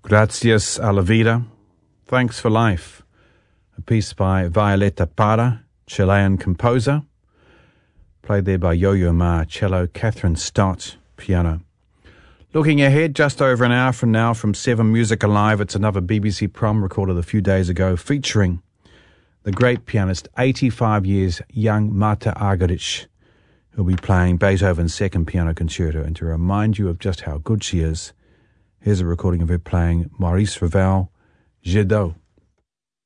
Gracias a la vida. Thanks for life. A piece by Violeta Parra, Chilean composer. Played there by Yo-Yo Ma, cello, Catherine Stott, piano. Looking ahead, just over an hour from now, from 7 Music Alive, it's another BBC prom recorded a few days ago, featuring the great pianist, 85 years young Marta Argerich, who'll be playing Beethoven's Second Piano Concerto. And to remind you of just how good she is, here's a recording of her playing Maurice Ravel, Jadot.